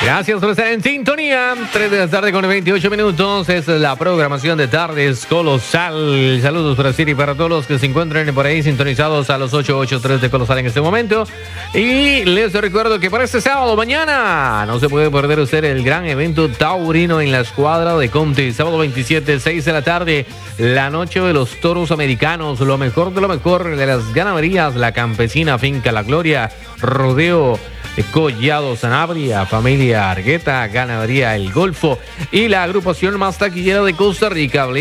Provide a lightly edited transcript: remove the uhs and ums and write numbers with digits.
Gracias por estar en sintonía. 3 de la tarde con 28 minutos. Es la programación de Tardes Colosal. Saludos para Siri y para todos los que se encuentren por ahí sintonizados a los 883 de Colosal en este momento. Y les recuerdo que para este sábado, mañana, no se puede perder usted el gran evento taurino en la escuadra de Comte. Sábado 27, 6 de la tarde, la noche de los toros americanos. Lo mejor de lo mejor de las ganaderías. La Campesina Finca La Gloria, Rodeo Collado Sanabria, Familia Argueta, Ganadería El Golfo y la agrupación más taquillera de Costa Rica.